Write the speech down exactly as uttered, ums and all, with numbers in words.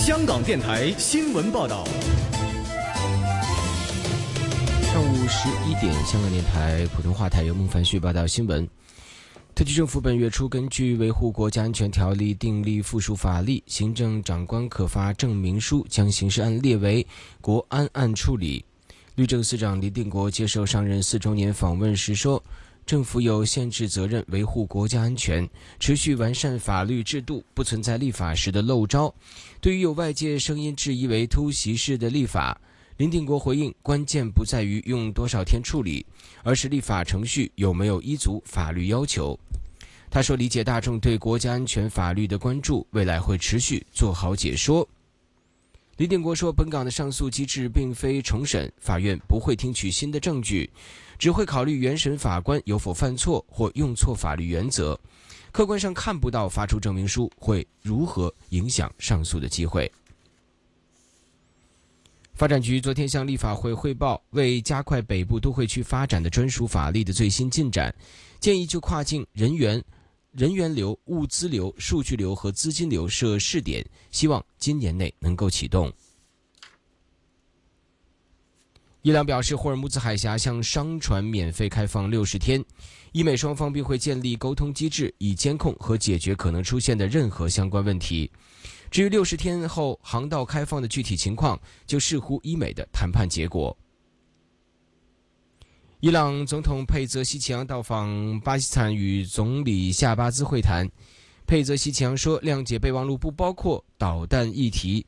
香港电台新闻报道。 上午十一点，香港电台普通话台由孟凡旭报道新闻。特区政府本月初根据《维护国家安全条例》订立附属法例，行政长官可发证明书，将刑事案列为国安案处理。律政司长林定国接受上任四周年访问时说，政府有宪制责任维护国家安全，持续完善法律制度，不存在立法时的漏招。对于有外界声音质疑为突袭式的立法，林定国回应，关键不在于用多少天处理，而是立法程序有没有依足法律要求。他说，理解大众对国家安全法律的关注，未来会持续做好解说。林定国说，本港的上诉机制并非重审，法院不会听取新的证据，只会考虑原审法官有否犯错或用错法律原则，客观上看不到发出证明书会如何影响上诉的机会。发展局昨天向立法会汇报，为加快北部都会区发展的专属法律的最新进展，建议就跨境人员、人员流、物资流、数据流和资金流设试点，希望今年内能够启动。伊朗表示，霍尔木兹海峡向商船免费开放六十天，伊美双方并会建立沟通机制，以监控和解决可能出现的任何相关问题。至于六十天后航道开放的具体情况，就视乎伊美的谈判结果。伊朗总统佩泽西奇扬到访巴基斯坦，与总理夏巴兹会谈。佩泽西奇扬说，谅解备忘录不包括导弹议题，